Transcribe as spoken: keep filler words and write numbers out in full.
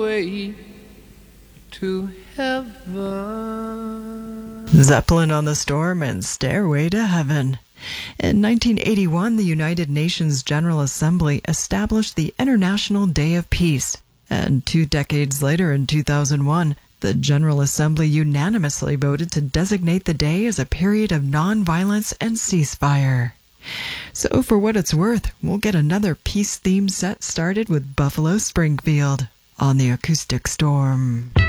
way to heaven. Zeppelin on the Storm and Stairway to Heaven. In nineteen eighty-one, the United Nations General Assembly established the International Day of Peace. And two decades later, in two thousand one, the General Assembly unanimously voted to designate the day as a period of nonviolence and ceasefire. So for what it's worth, we'll get another peace-themed set started with Buffalo Springfield on the Acoustic Storm.